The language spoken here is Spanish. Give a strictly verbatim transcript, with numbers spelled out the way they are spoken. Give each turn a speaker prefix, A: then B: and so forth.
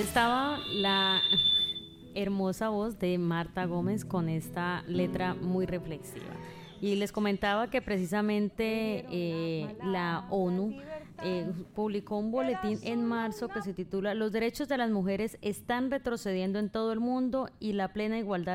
A: Estaba la hermosa voz de Marta Gómez con esta letra muy reflexiva. Y les comentaba que precisamente eh, la ONU eh, publicó un boletín en marzo que se titula Los derechos de las mujeres están retrocediendo en todo el mundo y la plena igualdad